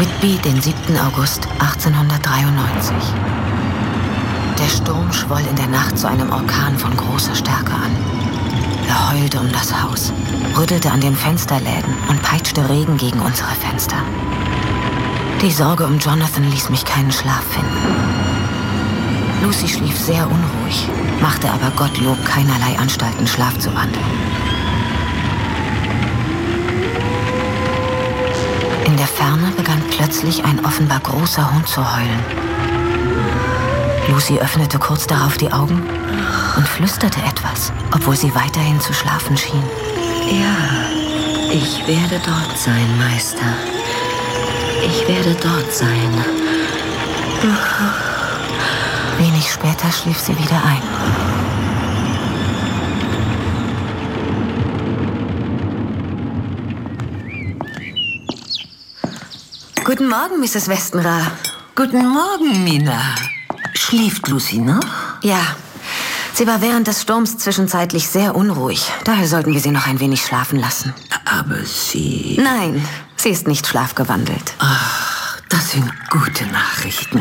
Whitby, den 7. August 1893. Der Sturm schwoll in der Nacht zu einem Orkan von großer Stärke an. Er heulte um das Haus, rüttelte an den Fensterläden und peitschte Regen gegen unsere Fenster. Die Sorge um Jonathan ließ mich keinen Schlaf finden. Lucy schlief sehr unruhig, machte aber Gottlob keinerlei Anstalten, Schlaf zu wandeln. In der Ferne begann plötzlich ein offenbar großer Hund zu heulen. Lucy öffnete kurz darauf die Augen und flüsterte etwas, obwohl sie weiterhin zu schlafen schien. Ja, ich werde dort sein, Meister. Ich werde dort sein. Wenig später schlief sie wieder ein. Guten Morgen, Mrs. Westenra. Guten Morgen, Mina. Schläft Lucy noch? Ja, sie war während des Sturms zwischenzeitlich sehr unruhig. Daher sollten wir sie noch ein wenig schlafen lassen. Aber sie... Nein, sie ist nicht schlafgewandelt. Ach, das sind gute Nachrichten.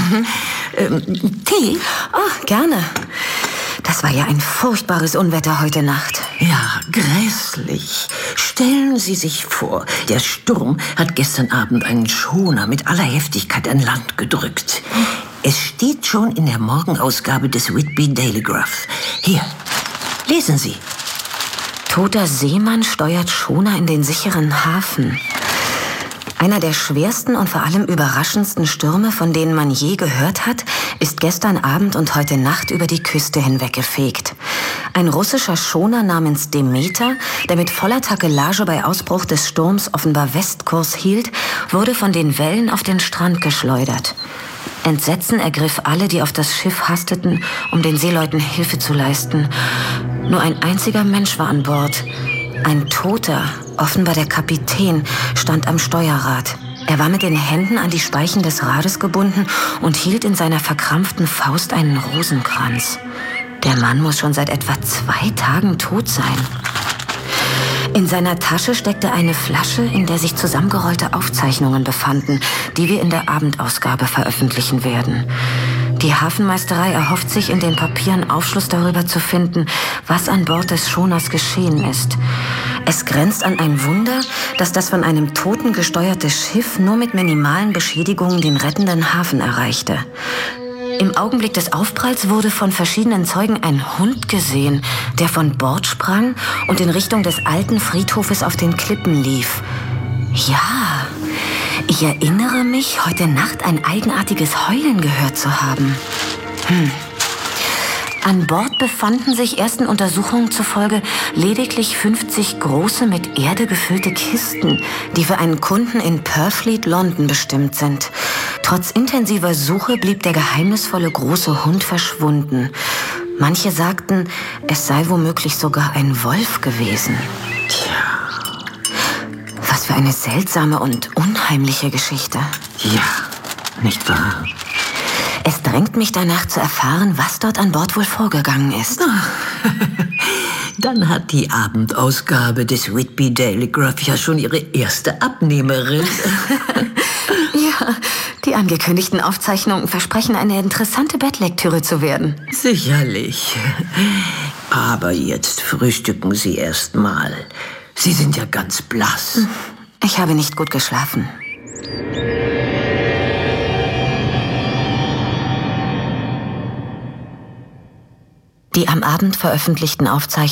Tee? Oh, gerne. Das war ja ein furchtbares Unwetter heute Nacht. Ja, grässlich. Stellen Sie sich vor, der Sturm hat gestern Abend einen Schoner mit aller Heftigkeit an Land gedrückt. Es steht schon in der Morgenausgabe des Whitby Telegraph. Hier, lesen Sie. Toter Seemann steuert Schoner in den sicheren Hafen. Einer der schwersten und vor allem überraschendsten Stürme, von denen man je gehört hat, ist gestern Abend und heute Nacht über die Küste hinweggefegt. Ein russischer Schoner namens Demeter, der mit voller Takelage bei Ausbruch des Sturms offenbar Westkurs hielt, wurde von den Wellen auf den Strand geschleudert. Entsetzen ergriff alle, die auf das Schiff hasteten, um den Seeleuten Hilfe zu leisten. Nur ein einziger Mensch war an Bord. Ein Toter, offenbar der Kapitän, stand am Steuerrad. Er war mit den Händen an die Speichen des Rades gebunden und hielt in seiner verkrampften Faust einen Rosenkranz. Der Mann muss schon seit etwa 2 Tagen tot sein. In seiner Tasche steckte eine Flasche, in der sich zusammengerollte Aufzeichnungen befanden, die wir in der Abendausgabe veröffentlichen werden. Die Hafenmeisterei erhofft sich, in den Papieren Aufschluss darüber zu finden, was an Bord des Schoners geschehen ist. Es grenzt an ein Wunder, dass das von einem Toten gesteuerte Schiff nur mit minimalen Beschädigungen den rettenden Hafen erreichte. Im Augenblick des Aufpralls wurde von verschiedenen Zeugen ein Hund gesehen, der von Bord sprang und in Richtung des alten Friedhofes auf den Klippen lief. Ja, ich erinnere mich, heute Nacht ein eigenartiges Heulen gehört zu haben. An Bord befanden sich ersten Untersuchungen zufolge lediglich 50 große, mit Erde gefüllte Kisten, die für einen Kunden in Purfleet, London bestimmt sind. Trotz intensiver Suche blieb der geheimnisvolle große Hund verschwunden. Manche sagten, es sei womöglich sogar ein Wolf gewesen. Tja. Was für eine seltsame und unheimliche Geschichte. Ja, nicht wahr? Es drängt mich danach zu erfahren, was dort an Bord wohl vorgegangen ist. Dann hat die Abendausgabe des Whitby Telegraph ja schon ihre erste Abnehmerin. Ja, die angekündigten Aufzeichnungen versprechen, eine interessante Bettlektüre zu werden. Sicherlich. Aber jetzt frühstücken Sie erst mal. Sie sind ja ganz blass. Ich habe nicht gut geschlafen. Die am Abend veröffentlichten Aufzeichnungen